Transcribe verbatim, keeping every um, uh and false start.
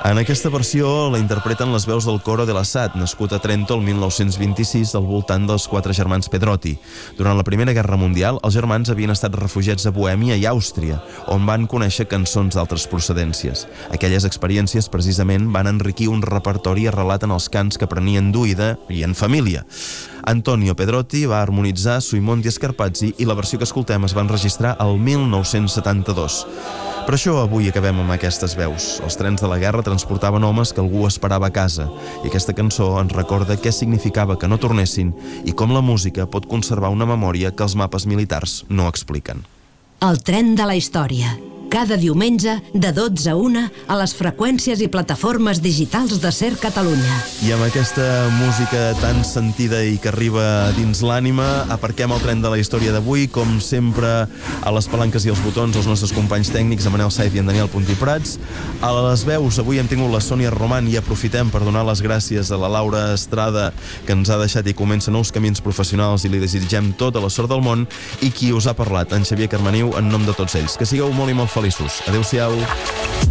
En aquesta versió la interpreten les veus del Coro de l'Assad, nascut a Trento el mil nou-cents vint-i-sis al voltant dels quatre germans Pedrotti. Durant la Primera Guerra Mundial, els germans havien estat refugiats a Bohèmia i Àustria, on van conèixer cançons d'altres procedències. Aquelles experiències, precisament, van enriquir un repertori arrelat en els cants que aprenien d'oïda i en família. Antonio Pedrotti va harmonitzar Suimonti e Scarpazzi i la versió que escoltem es va enregistrar el mil nou-cents setanta-dos. Per això avui acabem amb aquestes veus. Els trens de la guerra transportaven homes que algú esperava a casa, i aquesta cançó ens recorda què significava que no tornessin i com la música pot conservar una memòria que els mapes militars no expliquen. El tren de la història. Cada diumenge, de dotze a una, a les freqüències i plataformes digitals de SER Catalunya. I amb aquesta música tan sentida i que arriba dins l'ànima, aparquem el tren de la història d'avui, com sempre, a les palanques i els botons, els nostres companys tècnics, en Manel Saiz i en Daniel Puntí Prats. A les veus, avui hem tingut la Sònia Roman i aprofitem per donar les gràcies a la Laura Estrada, que ens ha deixat i comença nous camins professionals i li desitgem tota la sort del món, i qui us ha parlat, en Xavier Carmaniu, en nom de tots ells. Que sigueu molt i molt feliços. Adéu-siau.